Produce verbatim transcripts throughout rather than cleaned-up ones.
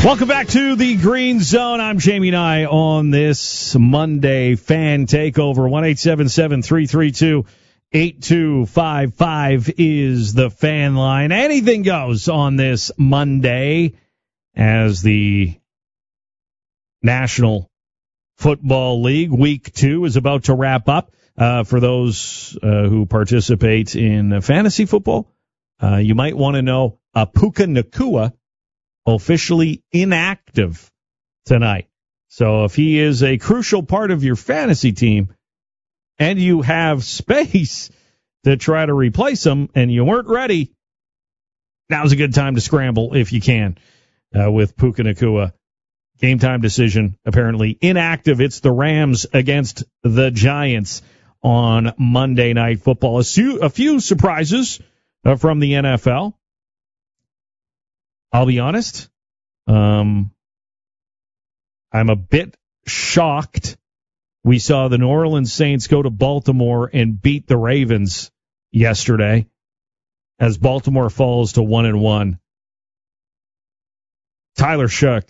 Welcome back to the Green Zone. I'm Jamie Nye on this Monday Fan Takeover. one eight seven seven, three three two, eight two five five is the fan line. Anything goes on this Monday as the National Football League Week two is about to wrap up. Uh, for those uh, who participate in fantasy football, uh, you might want to know uh, Puka Nacua officially inactive tonight. So if he is a crucial part of your fantasy team and you have space to try to replace him and you weren't ready, now's a good time to scramble if you can uh, with Puka Nacua. Game time decision, apparently inactive. It's the Rams against the Giants on Monday Night Football. A few, a few surprises uh, from the N F L. I'll be honest, um, I'm a bit shocked. We saw the New Orleans Saints go to Baltimore and beat the Ravens yesterday as Baltimore falls to one and one. Tyler Shough.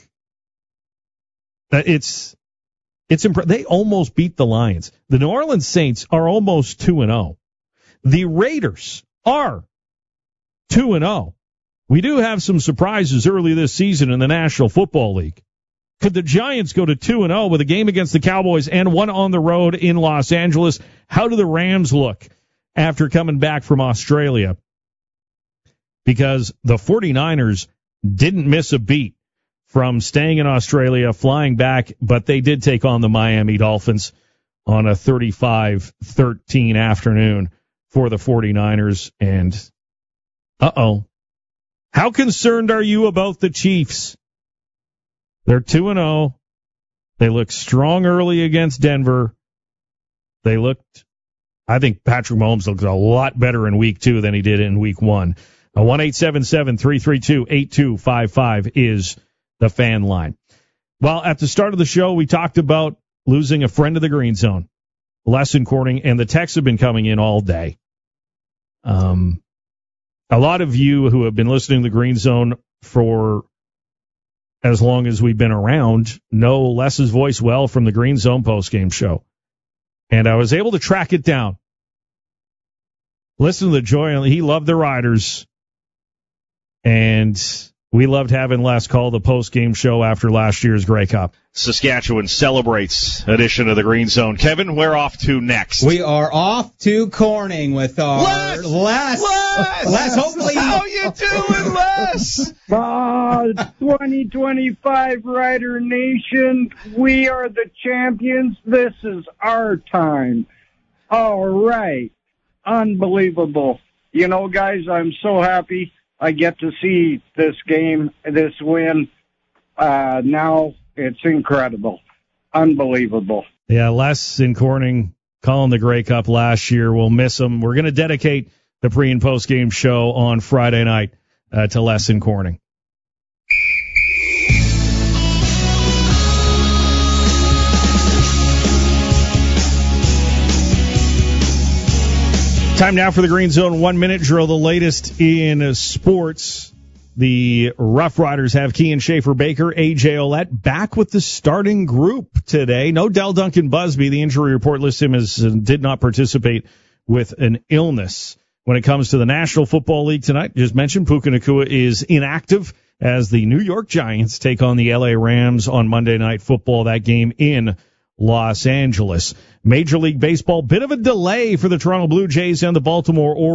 It's it's imp- they almost beat the Lions. The New Orleans Saints are almost two and oh. The Raiders are two and oh. We do have some surprises early this season in the National Football League. Could the Giants go to two and oh with a game against the Cowboys and one on the road in Los Angeles? How do the Rams look after coming back from Australia? Because the 49ers didn't miss a beat from staying in Australia, flying back, but they did take on the Miami Dolphins on a thirty-five thirteen afternoon for the 49ers. And, uh-oh. How concerned are you about the Chiefs? They're two and oh. They look strong early against Denver. They looked, I think Patrick Mahomes looked a lot better in week two than he did in week one. one eight seven seven, three three two, eight two five five is the fan line. Well, at the start of the show, we talked about losing a friend of the Green Zone, Lesson Corning, and the texts have been coming in all day. Um, a lot of you who have been listening to the Green Zone for as long as we've been around know Les's voice well from the Green Zone postgame show. And I was able to track it down. Listen to the joy. He loved the Riders. And we loved having Les call the post-game show after last year's Grey Cup. Saskatchewan celebrates edition of the Green Zone. Kevin, we're off to next. We are off to Corning with our Les! Les! Les! Les, hopefully. How you doing, Les? Uh, twenty twenty-five Rider Nation, we are the champions. This is our time. All right. Unbelievable. You know, guys, I'm so happy I get to see this game, this win. Uh, now it's incredible. Unbelievable. Yeah, Les in Corning calling the Grey Cup last year. We'll miss him. We're going to dedicate the pre- and post-game show on Friday night uh, to Les in Corning. Time now for the Green Zone one-minute drill, the latest in sports. The Rough Riders have Kian Schaefer-Baker, A J Olette back with the starting group today. No Dell Duncan Busby. The injury report lists him as uh, did not participate with an illness. When it comes to the National Football League tonight, just mentioned Puka Nacua is inactive as the New York Giants take on the L A Rams on Monday Night Football. That game in Los Angeles. Major League Baseball, bit of a delay for the Toronto Blue Jays and the Baltimore Orioles.